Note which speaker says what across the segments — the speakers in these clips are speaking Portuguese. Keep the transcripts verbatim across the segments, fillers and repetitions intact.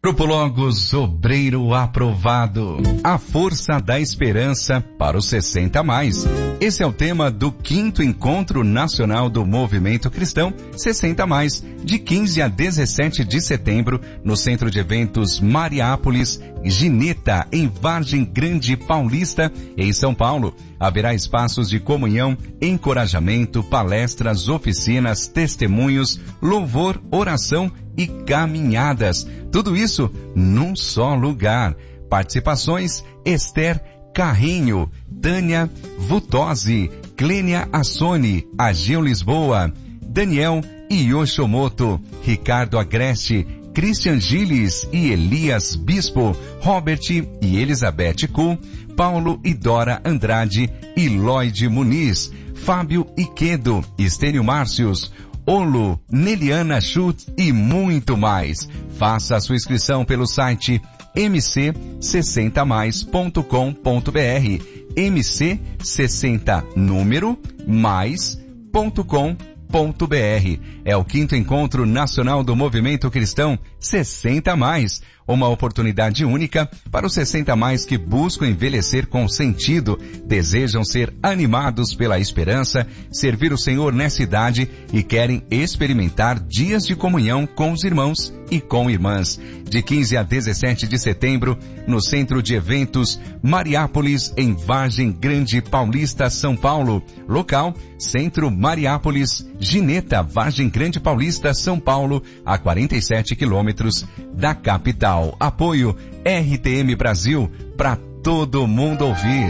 Speaker 1: Grupo Logos, obreiro aprovado. A força da esperança para os sessenta a mais. Esse é o tema do quinto Encontro Nacional do Movimento Cristão sessenta a mais, de quinze a dezessete de setembro, no Centro de Eventos Mariápolis, Gineta, em Vargem Grande Paulista, em São Paulo. Haverá espaços de comunhão, encorajamento, palestras, oficinas, testemunhos, louvor, oração e caminhadas. Tudo isso num só lugar. Participações: Esther Carrinho, Tânia Vutosi, Clênia Assoni, Ageu Lisboa, Daniel Yoshomoto, Ricardo Agreste, Christian Gilles e Elias Bispo, Robert e Elizabeth Kuhl, Paulo e Dora Andrade e Lloyd Muniz, Fábio Iquedo, Estênio Márcios, Olo, Neliana Schultz e muito mais. Faça a sua inscrição pelo site m c sessenta mais ponto com ponto b r, m c sessenta número mais ponto com ponto b r. É o quinto Encontro Nacional do Movimento Cristão sessenta a mais, uma oportunidade única para os sessenta a mais que buscam envelhecer com sentido, desejam ser animados pela esperança, servir o Senhor nessa idade e querem experimentar dias de comunhão com os irmãos e com irmãs. De quinze a dezessete de setembro, no Centro de Eventos Mariápolis, em Vargem Grande Paulista, São Paulo. Local: Centro Mariápolis, Gineta, Vargem Grande Paulista, São Paulo, a quarenta e sete quilômetros da capital. Apoio R T M Brasil, para todo mundo ouvir.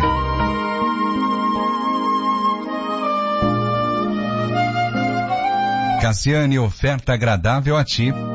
Speaker 1: Cassiane, oferta agradável a ti.